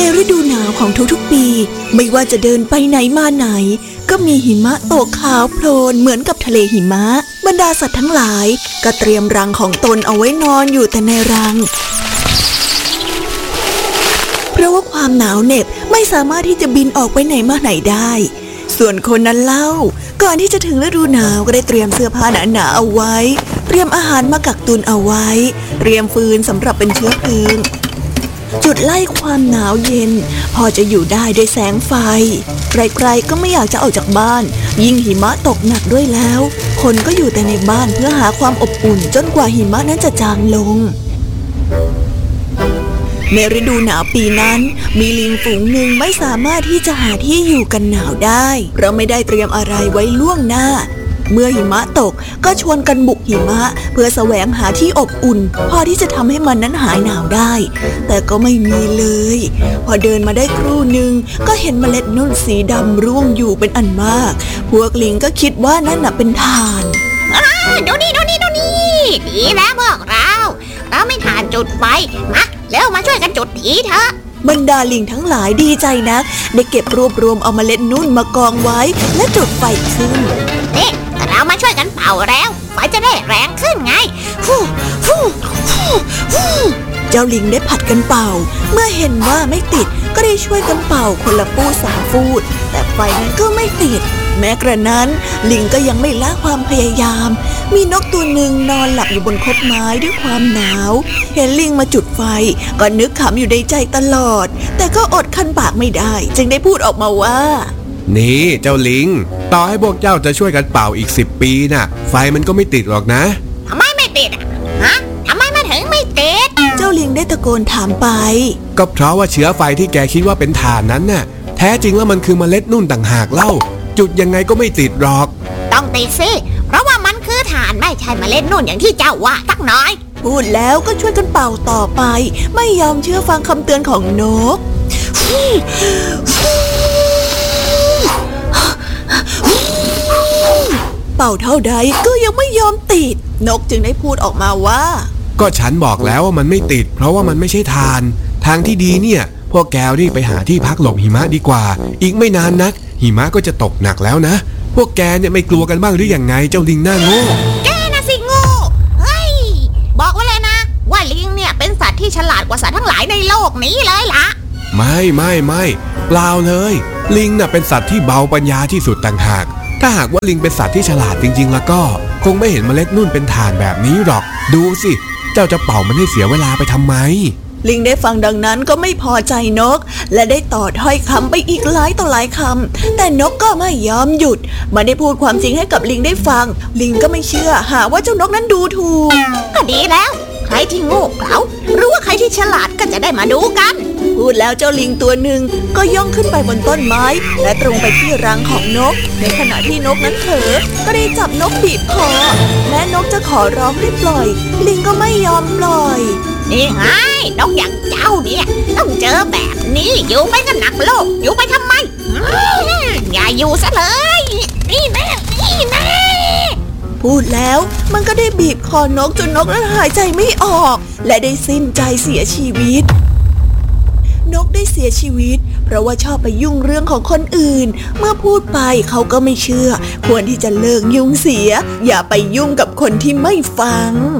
ฤดูหนาวของทุกๆปีไม่ว่าจะเดินไปไหนมาไหนก็มีหิมะตกขาวโพลนเหมือนกับทะเลหิมะบรรดาสัตว์ทั้งหลายก็เตรียมรังของตนเอาไว้นอนอยู่แต่ในรังเพราะว่าความหนาวเหน็บไม่สามารถที่จะบินออกไปไหนมาไหนได้ส่วนคนนั้นเล่าก่อนที่จะถึงฤดูหนาวก็ได้เตรียมเสื้อผ้าหนาๆเอาไว้เตรียมอาหารมากักตุนเอาไว้เตรียมฟืนสำหรับเป็นเชื้อเพลิงจุดไล่ความหนาวเย็นพอจะอยู่ได้ด้วยแสงไฟใครๆก็ไม่อยากจะออกจากบ้านยิ่งหิมะตกหนักด้วยแล้วคนก็อยู่แต่ในบ้านเพื่อหาความอบอุ่นจนกว่าหิมะนั้นจะจางลงในฤดูหนาวปีนั้นมีลิงฝูงหนึ่งไม่สามารถที่จะหาที่อยู่กันหนาวได้เพราะไม่ได้เตรียมอะไรไว้ล่วงหน้าเมื่อหิมะตกก็ชวนกันบุกหิมะเพื่อแสวงหาที่อบอุ่นพอที่จะทำให้มันนั้นหายหนาวได้แต่ก็ไม่มีเลยพอเดินมาได้ครู่หนึ่งก็เห็นเมล็ดนุ่นสีดำร่วงอยู่เป็นอันมากพวกลิงก็คิดว่านั่นน่ะเป็นถ่านดูนี่ดีแล้วพวกเราไม่ถ่านจุดไฟมาแล้วมาช่วยกันจุดทีเถอะบรรดาลิงทั้งหลายดีใจนักได้เก็บรวบรวมเอาเมล็ดนุ่นมากองไว้และจุดไฟขึ้นนี่เรามาช่วยกันเป่าแล้วไฟจะได้แรงขึ้นไงฟูเจ้าลิงได้ผัดกันเป่าเมื่อเห็นว่าไม่ติดก็ได้ช่วยกันเป่าคนละฟูด3 ฟูดแต่ไฟนั้นก็ไม่ติดแม้กระนั้นลิงก็ยังไม่ละความพยายามมีนกตัวหนึ่งนอนหลับอยู่บนคบไม้ด้วยความหนาวเห็นลิงมาจุดไฟก็นึกขำอยู่ในใจตลอดแต่ก็อดคั้นปากไม่ได้จึงได้พูดออกมาว่านี่เจ้าลิงต่อให้พวกเจ้าจะช่วยกันเป่าอีก10 ปีน่ะไฟมันก็ไม่ติดหรอกนะทำไมไม่ติดฮะทำไมมันถึงไม่ติดเจ้าลิงได้ตะโกนถามไปก็เพราะว่าเชื้อไฟที่แกคิดว่าเป็นถ่านนั้นน่ะแท้จริงแล้วมันคือเมล็ดนุ่นต่างหากเล่าจุดยังไงก็ไม่ติดหรอกต้องติดสิเพราะว่ามันคือถ่านไม่ใช่เมล็ดนุ่นอย่างที่เจ้าว่าสักน้อยพูดแล้วก็ช่วยกันเป่าต่อไปไม่ยอมเชื่อฟังคำเตือนของนกเป่าเท่าใดก็ยังไม่ยอมติดนกจึงได้พูดออกมาว่าก็ฉันบอกแล้วว่ามันไม่ติดเพราะว่ามันไม่ใช่ถ่านทางที่ดีเนี่ยพวกแกรีบไปหาที่พักหลบหิมะดีกว่าอีกไม่นานนักหิมะก็จะตกหนักแล้วนะพวกแกเนี่ยไม่กลัวกันบ้างหรือยังไงเจ้าลิงหน้าโง่แกน่ะสิโง่เฮ้ยบอกไว้เลยนะว่าลิงเนี่ยเป็นสัตว์ที่ฉลาดกว่าสัตว์ทั้งหลายในโลกนี้เลยล่ะไม่เปล่าเลยลิงน่ะเป็นสัตว์ที่เบาปัญญาที่สุดต่างหากถ้าหากว่าลิงเป็นสัตว์ที่ฉลาดจริงๆแล้วก็คงไม่เห็นเมล็ดนุ่นเป็นถ่านแบบนี้หรอกดูสิเจ้าจะเป่ามันให้เสียเวลาไปทำไมลิงได้ฟังดังนั้นก็ไม่พอใจนกและได้ต่อถ้อยคำไปอีกหลายต่อหลายคำแต่นกก็ไม่ยอมหยุดมันได้พูดความจริงให้กับลิงได้ฟังลิงก็ไม่เชื่อหาว่าเจ้านกนั้นดูถูกก็ดีแล้วใครที่โง่เขลาหรือว่าใครที่ฉลาดก็จะได้มาดูกันพูดแล้วเจ้าลิงตัวหนึ่งก็ย่องขึ้นไปบนต้นไม้และตรงไปที่รังของนกในขณะที่นกนั้นเผลอก็ได้จับนกบีบคอแม้นกจะขอร้องให้ปล่อยลิงก็ไม่ยอมปล่อยนี่ไงนกอย่างเจ้าเนี่ยต้องเจอแบบนี้อยู่ไปก็หนักโลกอยู่ไปทำไมอย่าอยู่ซะเลยนี่แน่พูดแล้วมันก็ได้บีบคอนกจนนกนั้นหายใจไม่ออกและได้สิ้นใจเสียชีวิตนกได้เสียชีวิตเพราะว่าชอบไปยุ่งเรื่องของคนอื่นเมื่อพูดไปเขาก็ไม่เชื่อควรที่จะเลิกยุ่งเสียอย่าไปยุ่งกับคนที่ไม่ฟัง